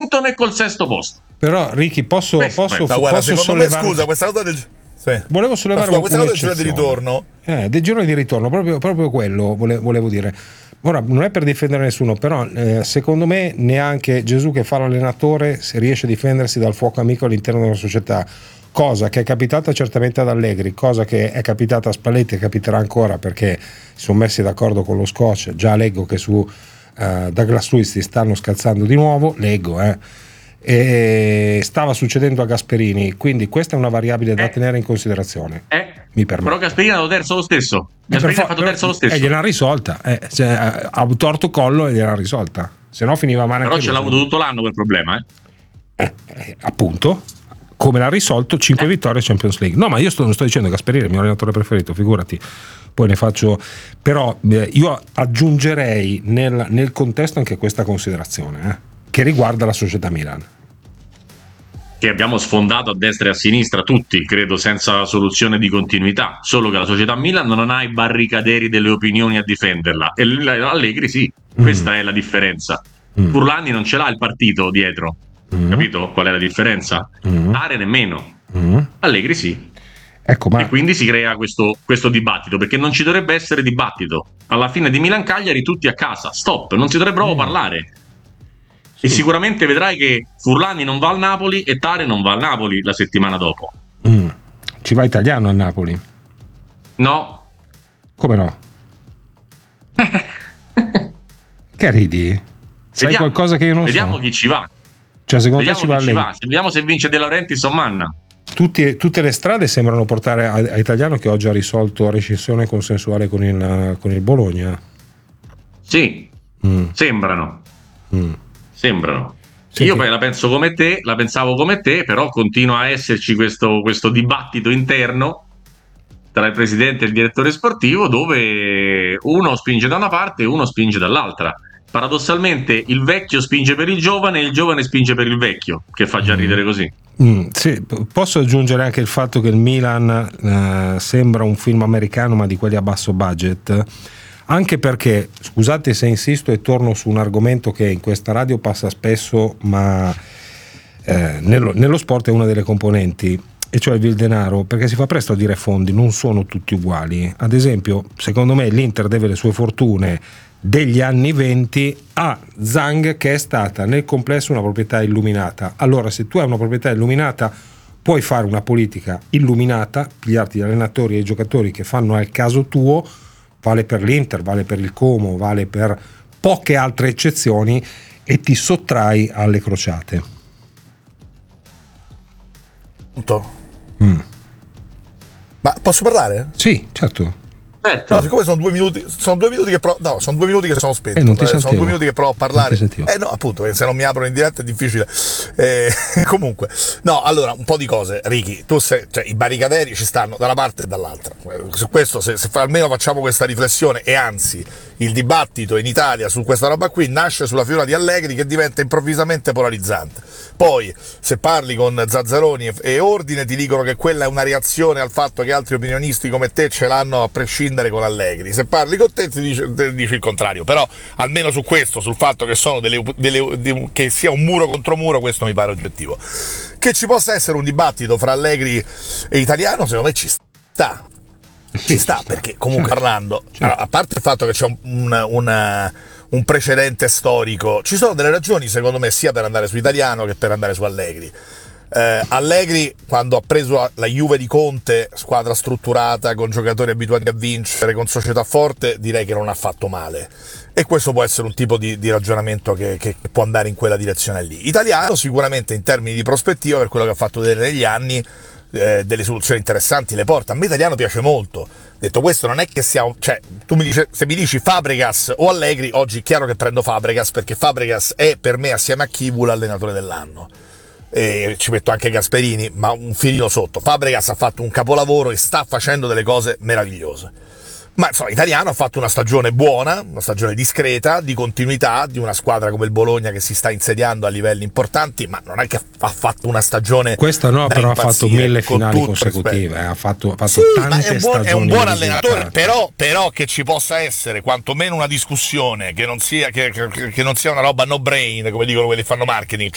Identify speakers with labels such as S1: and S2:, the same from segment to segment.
S1: quinto né col sesto posto.
S2: Però Ricky posso
S3: guarda, secondo me, scusa, questa cosa del
S2: volevo sollevare
S3: questa cosa del girone di ritorno,
S2: del girone di ritorno, proprio quello volevo dire. Ora, non è per difendere nessuno, però secondo me neanche Gesù, che fa l'allenatore, si riesce a difendersi dal fuoco amico all'interno della società, cosa che è capitata certamente ad Allegri, cosa che è capitata a Spalletti e capiterà ancora, perché si sono messi d'accordo con lo Scotch. Già leggo che su Douglas Luiz si stanno scalzando di nuovo, e stava succedendo a Gasperini, quindi questa è una variabile da tenere in considerazione. Mi permetto.
S1: Però Gasperini ha dato terzo lo stesso. Gasperini ha fatto terzo lo stesso.
S2: E gliel'ha risolta. Ha torto collo e gliel'ha risolta. Se no finiva male.
S1: Però ce l'ha avuto tutto l'anno quel problema.
S2: Appunto. Come l'ha risolto? 5 vittorie Champions League. No, ma io non sto dicendo Gasperini è il mio allenatore preferito, figurati. Poi ne faccio. Però io aggiungerei nel contesto anche questa considerazione, che riguarda la società Milan,
S1: che abbiamo sfondato a destra e a sinistra tutti, credo senza soluzione di continuità, solo che la società Milan non ha i barricaderi delle opinioni a difenderla, e Allegri sì, questa è la differenza. Furlani non ce l'ha il partito dietro, capito qual è la differenza? Are nemmeno, Allegri sì.
S2: Ecco,
S1: e quindi si crea questo dibattito, perché non ci dovrebbe essere dibattito. Alla fine di Milan-Cagliari tutti a casa, stop, non si dovrebbero parlare. E sicuramente vedrai che Furlani non va al Napoli e Tare non va al Napoli la settimana dopo.
S2: Ci va Italiano al Napoli?
S1: No.
S2: Come no? Che ridi? Sai qualcosa che io non
S1: vediamo
S2: so?
S1: Chi ci va.
S2: Cioè, secondo te ci va lei?
S1: Vediamo se vince De Laurentiis o Manna.
S2: Tutte le strade sembrano portare a Italiano, che oggi ha risolto rescissione consensuale con il Bologna.
S1: Sì, sembrano.
S2: Sì,
S1: io poi la pensavo come te, però continua a esserci questo dibattito interno tra il presidente e il direttore sportivo, dove uno spinge da una parte e uno spinge dall'altra. Paradossalmente il vecchio spinge per il giovane e il giovane spinge per il vecchio, che fa già ridere così.
S2: Sì, posso aggiungere anche il fatto che il Milan sembra un film americano, ma di quelli a basso budget, anche perché, scusate se insisto e torno su un argomento che in questa radio passa spesso, ma nello sport è una delle componenti, e cioè il denaro, perché si fa presto a dire fondi non sono tutti uguali. Ad esempio, secondo me l'Inter deve le sue fortune degli anni 20 a Zhang, che è stata nel complesso una proprietà illuminata. Allora, se tu hai una proprietà illuminata, puoi fare una politica illuminata, pigliarti gli allenatori e i giocatori che fanno al caso tuo. Vale per l'Inter, vale per il Como, vale per poche altre eccezioni, e ti sottrai alle crociate.
S3: Ma posso parlare?
S2: Sì, certo.
S3: No, siccome sono 2 minuti che sono 2 minuti che sono spento.
S2: Non ti
S3: sono 2 minuti che provo a parlare.
S2: No,
S3: appunto, se non mi aprono in diretta è difficile. Comunque, no, allora, un po' di cose, Ricky. Cioè, i barricaderi ci stanno da una parte e dall'altra. Su questo, se almeno facciamo questa riflessione, e anzi, il dibattito in Italia su questa roba qui nasce sulla figura di Allegri, che diventa improvvisamente polarizzante. Poi, se parli con Zazzaroni e Ordine, ti dicono che quella è una reazione al fatto che altri opinionisti come te ce l'hanno a prescindere con Allegri. Se parli con te ti dici il contrario, però almeno su questo, sul fatto che sono che sia un muro contro muro, questo mi pare oggettivo. Che ci possa essere un dibattito fra Allegri e Italiano, secondo me ci sta, perché comunque parlando, allora, a parte il fatto che c'è un precedente storico, ci sono delle ragioni secondo me sia per andare su Italiano che per andare su Allegri. Allegri, quando ha preso la Juve di Conte, squadra strutturata, con giocatori abituati a vincere, con società forte, direi che non ha fatto male, e questo può essere un tipo di ragionamento che può andare in quella direzione lì. Italiano sicuramente, in termini di prospettiva, per quello che ha fatto vedere negli anni, delle soluzioni interessanti le porta. A me Italiano piace molto. Detto questo, non è che siamo, cioè, se mi dici Fabregas o Allegri, oggi è chiaro che prendo Fabregas, perché Fabregas è per me, assieme a Chivu, l'allenatore dell'anno. E ci metto anche Gasperini, ma un filino sotto. Fabregas ha fatto un capolavoro e sta facendo delle cose meravigliose. Ma insomma, Italiano ha fatto una stagione buona, una stagione discreta, di continuità, di una squadra come il Bologna che si sta insediando a livelli importanti, ma non è che ha fatto una stagione.
S2: Questa no, però ha fatto 1000 finali consecutive, ha fatto sì, tante stagioni.
S3: È un buon allenatore, però che ci possa essere quantomeno una discussione, che non sia una roba no brain, come dicono quelli che fanno marketing, cioè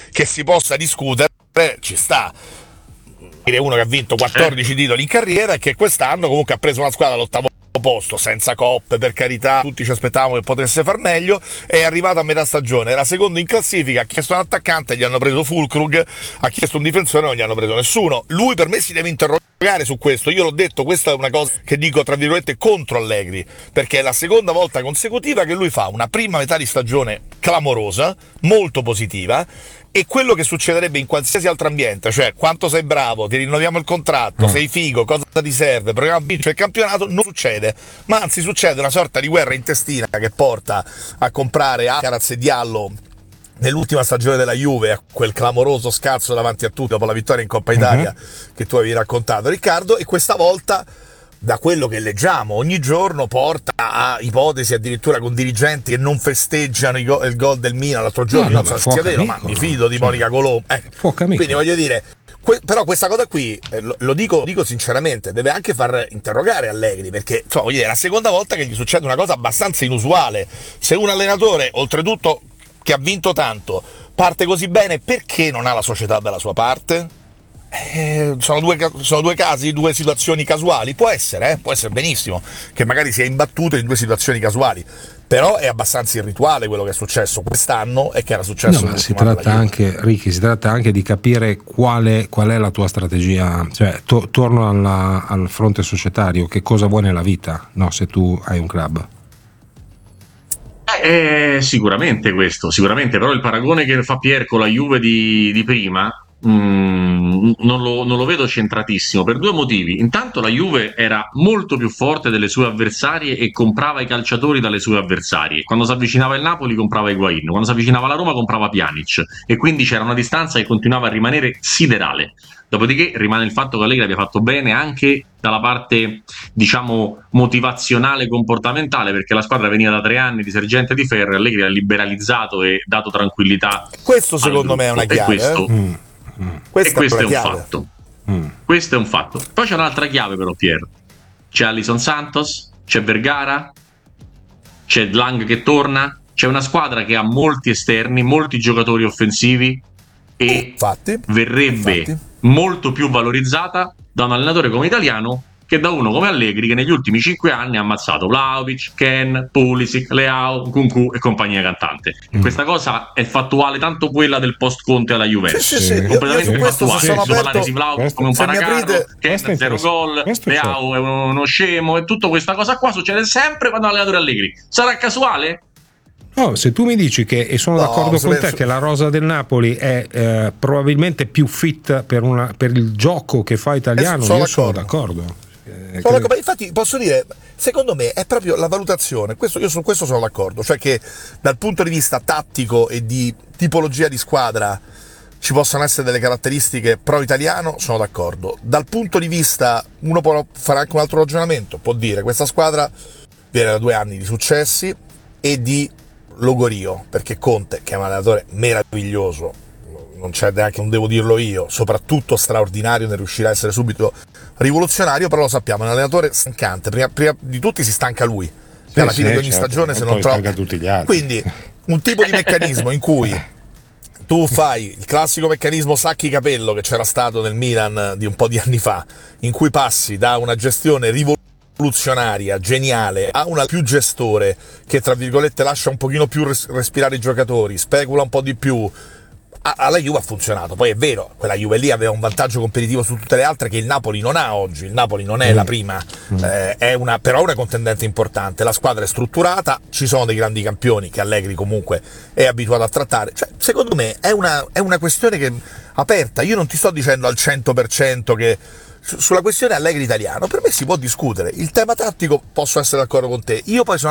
S3: che si possa discutere, ci sta. Uno che ha vinto 14 titoli in carriera e che quest'anno comunque ha preso una squadra all'ottavo posto, senza coppe, per carità, tutti ci aspettavamo che potesse far meglio, è arrivato a metà stagione, era secondo in classifica, ha chiesto un attaccante, gli hanno preso Fulkrug, ha chiesto un difensore, non gli hanno preso nessuno. Lui per me si deve interrogare su questo, io l'ho detto, questa è una cosa che dico tra virgolette contro Allegri, perché è la seconda volta consecutiva che lui fa una prima metà di stagione clamorosa, molto positiva, e quello che succederebbe in qualsiasi altro ambiente, cioè quanto sei bravo, ti rinnoviamo il contratto, sei figo, cosa ti serve, proviamo a vincere il campionato, non succede, ma anzi succede una sorta di guerra intestina che porta a comprare Alcaraz e Diallo nell'ultima stagione della Juve, a quel clamoroso scazzo davanti a tutti dopo la vittoria in Coppa Italia che tu avevi raccontato, Riccardo, e questa volta, da quello che leggiamo ogni giorno, porta a ipotesi addirittura con dirigenti che non festeggiano il gol del Milan l'altro giorno, non so se sia vero, ma mi fido di Monica Colombo, quindi voglio dire, però questa cosa qui, lo dico sinceramente, deve anche far interrogare Allegri, perché insomma, voglio dire, è la seconda volta che gli succede una cosa abbastanza inusuale. Se un allenatore, oltretutto che ha vinto tanto, parte così bene, perché non ha la società dalla sua parte? Sono due casi, due situazioni casuali, può essere benissimo che magari sia imbattuto in due situazioni casuali, però è abbastanza irrituale quello che è successo quest'anno e che era successo.
S2: No, ma si tratta anche, Ricky, si tratta anche di capire qual è la tua strategia, cioè torno al fronte societario, che cosa vuoi nella vita, no, se tu hai un club.
S1: Sicuramente questo, sicuramente, però il paragone che fa Pier con la Juve di prima non lo vedo centratissimo per due motivi. Intanto la Juve era molto più forte delle sue avversarie e comprava i calciatori dalle sue avversarie. Quando si avvicinava il Napoli comprava Higuain, quando si avvicinava la Roma comprava Pjanic, e quindi c'era una distanza che continuava a rimanere siderale. Dopodiché rimane il fatto che Allegri abbia fatto bene anche dalla parte, diciamo, motivazionale, comportamentale, perché la squadra veniva da 3 anni di sergente di ferro e Allegri ha liberalizzato e dato tranquillità.
S3: Questo secondo me è una chiave.
S1: Questo è un fatto. Questo è un fatto. Poi c'è un'altra chiave però, Pier. C'è Alison Santos, c'è Vergara, c'è Lang che torna, c'è una squadra che ha molti esterni, molti giocatori offensivi e verrebbe molto più valorizzata da un allenatore come Italiano che da uno come Allegri, che negli ultimi 5 anni ha ammazzato Vlahovic, Ken, Pulisic, Leao, Nkunku e compagnia cantante. Questa cosa è fattuale, tanto quella del post Conte alla Juventus, completamente fattuale. Posso parlare di Vlahovic come un paracarro, Ken 0 gol, Leao è uno scemo, e tutta questa cosa qua succede sempre quando l'allenatore Allegri. Sarà casuale?
S2: No, se tu mi dici che, e sono d'accordo con te, che la rosa del Napoli è probabilmente più fit per il gioco che fa Italiano, io sono d'accordo.
S3: Ma infatti posso dire, secondo me è proprio la valutazione, io su questo sono d'accordo, cioè che dal punto di vista tattico e di tipologia di squadra ci possono essere delle caratteristiche pro Italiano, sono d'accordo. Dal punto di vista, uno può fare anche un altro ragionamento, può dire questa squadra viene da 2 anni di successi e di logorio, perché Conte, che è un allenatore meraviglioso, non c'è neanche, non devo dirlo io, soprattutto straordinario nel riuscire a essere subito rivoluzionario, però lo sappiamo, è un allenatore stancante, prima di tutti si stanca lui, che alla fine di ogni stagione, se non trova tutti gli altri. Quindi un tipo di meccanismo in cui tu fai il classico meccanismo Sacchi Capello che c'era stato nel Milan di un po' di anni fa, in cui passi da una gestione rivoluzionaria, geniale, a una più gestore che tra virgolette lascia un pochino più respirare i giocatori, specula un po' di più. Alla Juve ha funzionato, poi è vero, quella Juve lì aveva un vantaggio competitivo su tutte le altre che il Napoli non ha oggi. Il Napoli non è la prima, però è una contendente importante, la squadra è strutturata, ci sono dei grandi campioni che Allegri comunque è abituato a trattare, cioè, secondo me è una questione che aperta. Io non ti sto dicendo al 100% che sulla questione Allegri Italiano, per me si può discutere, il tema tattico posso essere d'accordo con te, io poi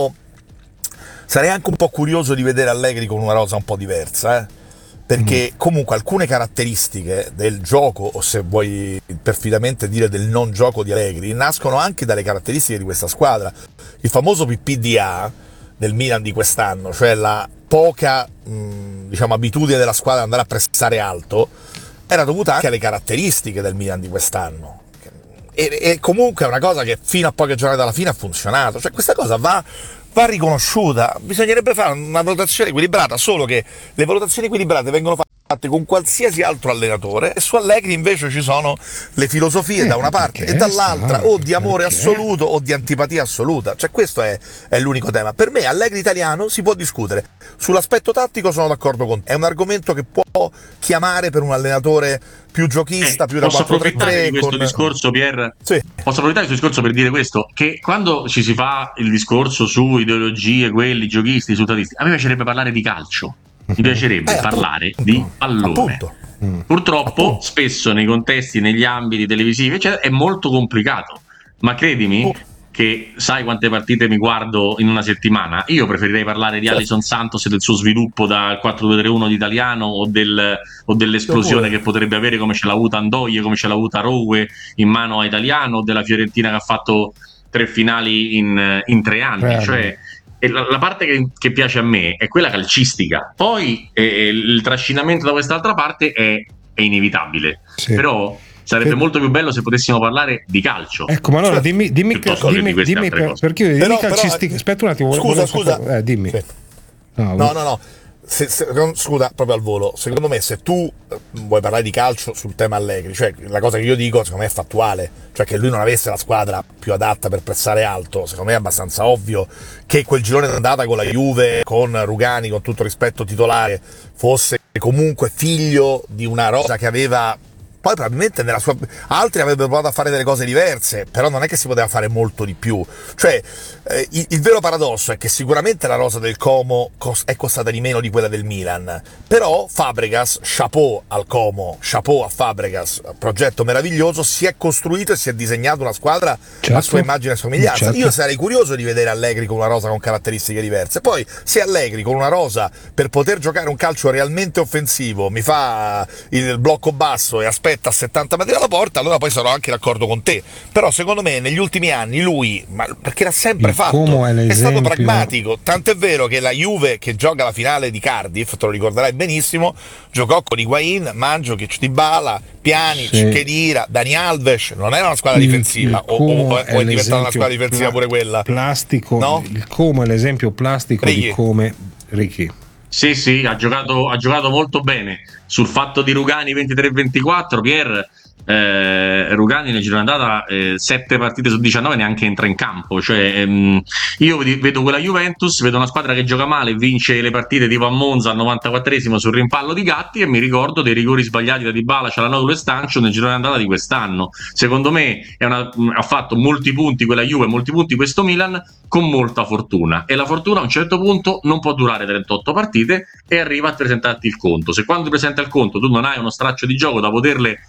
S3: sarei anche un po' curioso di vedere Allegri con una rosa un po' diversa, perché comunque alcune caratteristiche del gioco, o se vuoi perfidamente dire del non gioco di Allegri, nascono anche dalle caratteristiche di questa squadra. Il famoso PPDA del Milan di quest'anno, cioè la poca abitudine della squadra ad andare a pressare alto, era dovuta anche alle caratteristiche del Milan di quest'anno, e comunque è una cosa che fino a poche giornate dalla fine ha funzionato, cioè questa cosa va riconosciuta. Bisognerebbe fare una valutazione equilibrata, solo che le valutazioni equilibrate vengono fatte fatte con qualsiasi altro allenatore, e su Allegri invece ci sono le filosofie da una parte e dall'altra, o di amore assoluto o di antipatia assoluta. Cioè questo è l'unico tema. Per me Allegri italiano si può discutere. Sull'aspetto tattico sono d'accordo con te, è un argomento che può chiamare per un allenatore più giochista, più da 4-3-3.
S1: Posso approfittare di questo discorso, Pier?
S3: Sì.
S1: Posso approfittare di questo discorso per dire questo, che quando ci si fa il discorso su ideologie, quelli giochisti, risultatisti, a me piacerebbe parlare di calcio, mi piacerebbe parlare di pallone. Purtroppo spesso nei contesti, negli ambiti televisivi eccetera, è molto complicato, ma credimi che sai quante partite mi guardo in una settimana. Io preferirei parlare di Alisson Santos e del suo sviluppo dal 4-2-3-1 di italiano, o dell'esplosione che potrebbe avere, come ce l'ha avuta Andoie, come ce l'ha avuta Rowe in mano a Italiano, o della Fiorentina che ha fatto 3 finali in 3 anni. Cioè la parte che piace a me è quella calcistica, poi il trascinamento da quest'altra parte è inevitabile, però sarebbe molto più bello se potessimo parlare di calcio.
S2: Ecco, ma allora dimmi perché io di calcistica. Aspetta un attimo,
S3: scusa.
S2: Dimmi.
S3: No. Scusa, proprio al volo. Secondo me, se tu vuoi parlare di calcio sul tema Allegri, cioè la cosa che io dico, secondo me è fattuale, cioè che lui non avesse la squadra più adatta per pressare alto, secondo me è abbastanza ovvio che quel girone d'andata con la Juve, con Rugani, con tutto rispetto titolare, fosse comunque figlio di una rosa che aveva. Poi probabilmente altri avrebbero provato a fare delle cose diverse, però non è che si poteva fare molto di più. Cioè, il vero paradosso è che sicuramente la rosa del Como è costata di meno di quella del Milan, però Fabregas, chapeau al Como, chapeau a Fabregas, progetto meraviglioso, si è costruito e si è disegnato una squadra a sua immagine e somiglianza. Io sarei curioso di vedere Allegri con una rosa con caratteristiche diverse. Poi, se Allegri con una rosa, per poter giocare un calcio realmente offensivo, mi fa il blocco basso e aspetta a 70 metri dalla porta, allora poi sarò anche d'accordo con te. Però secondo me negli ultimi anni lui, perché l'ha sempre fatto, è stato pragmatico, tant'è vero che la Juve, che gioca la finale di Cardiff, te lo ricorderai benissimo, giocò con Higuain, Mandzukic, Dybala, Pjanic, Khedira, Dani Alves, non era una squadra difensiva, o è diventata una squadra difensiva pure quella?
S2: Plastico,
S3: no?
S2: Il Como è l'esempio plastico di come Ricky.
S1: Sì, ha giocato molto bene. Sul fatto di Rugani 23-24, Pier, Rugani nel giro d'andata 7 partite su 19 neanche entra in campo. Cioè, io vedo quella Juventus, vedo una squadra che gioca male, vince le partite tipo a Monza al 94esimo sul rimpallo di Gatti, e mi ricordo dei rigori sbagliati da Dybala, Çalhanoğlu e Stancio nel giro d'andata di quest'anno. Secondo me ha fatto molti punti quella Juve, molti punti questo Milan, con molta fortuna, e la fortuna a un certo punto non può durare 38 partite e arriva a presentarti il conto. Se quando ti presenta il conto tu non hai uno straccio di gioco da poterle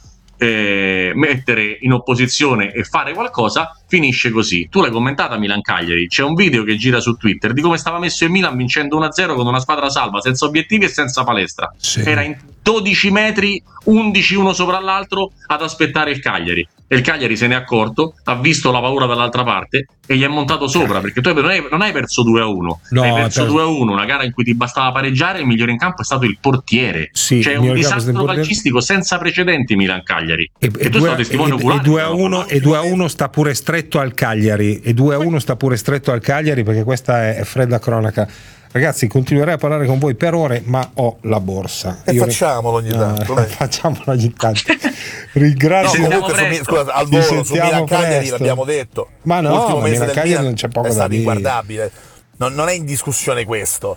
S1: mettere in opposizione e fare qualcosa, finisce così. Tu l'hai commentata Milan-Cagliari, c'è un video che gira su Twitter di come stava messo il Milan vincendo 1-0 con una squadra salva, senza obiettivi e senza palestra. Era in 12 metri, 11 uno sopra l'altro, ad aspettare il Cagliari, e il Cagliari se ne è accorto, ha visto la paura dall'altra parte e gli è montato sopra, perché tu non hai perso 2-1, hai perso 2-1, una gara in cui ti bastava pareggiare, il migliore in campo è stato il portiere. Cioè un disastro calcistico senza precedenti Milan-Cagliari, e tu sei testimone oculare.
S2: E 2-1 sta pure stretto al Cagliari, perché questa è fredda cronaca. Ragazzi, continuerei a parlare con voi per ore, ma ho la borsa.
S3: E facciamolo ogni tanto.
S2: Facciamolo ogni tanto. Ringrazio.
S3: Scusa, al volo su Milan-Cagliari l'abbiamo detto.
S2: Ma no, l'ultimo mese del Milan non c'è poco da dire. È
S3: stato inguardabile. Non è in discussione questo,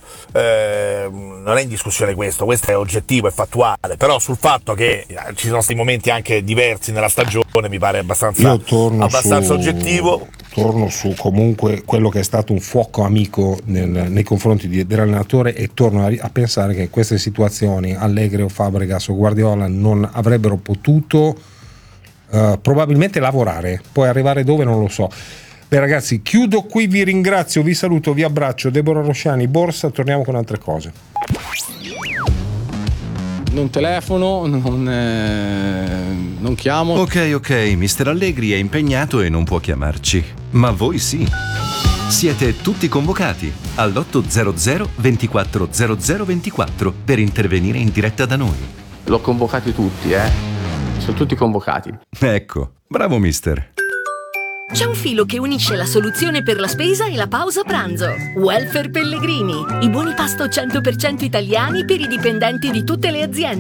S3: questo è oggettivo, è fattuale, però sul fatto che ci sono stati momenti anche diversi nella stagione mi pare abbastanza oggettivo.
S2: Torno su comunque quello che è stato un fuoco amico nei confronti dell'allenatore, e torno a pensare che in queste situazioni Allegri o Fabregas o Guardiola non avrebbero potuto probabilmente lavorare, poi arrivare dove non lo so. Beh ragazzi, chiudo qui, vi ringrazio, vi saluto, vi abbraccio. Deborah Rosciani, borsa, torniamo con altre cose.
S4: Non telefono, non chiamo.
S5: Ok, Mr. Allegri è impegnato e non può chiamarci, ma voi sì. Siete tutti convocati all'800 24 00 24 per intervenire in diretta da noi.
S4: L'ho convocati tutti, sono tutti convocati.
S5: Ecco, bravo mister.
S6: C'è un filo che unisce la soluzione per la spesa e la pausa pranzo. Welfare Pellegrini, i buoni pasto 100% italiani per i dipendenti di tutte le aziende.